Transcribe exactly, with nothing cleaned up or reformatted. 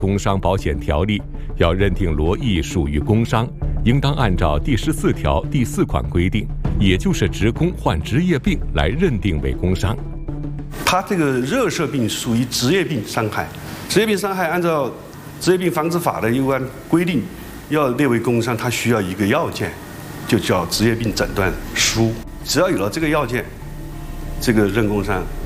工伤保险条例要认定罗毅属于工伤，应当按照第十四条第四款规定，也就是职工患职业病来认定为工伤。 他这个热射病属于职业病伤害，职业病伤害按照职业病防治法的有关规定，要列为工伤，它需要一个要件，就叫职业病诊断书。只要有了这个要件，这个认工伤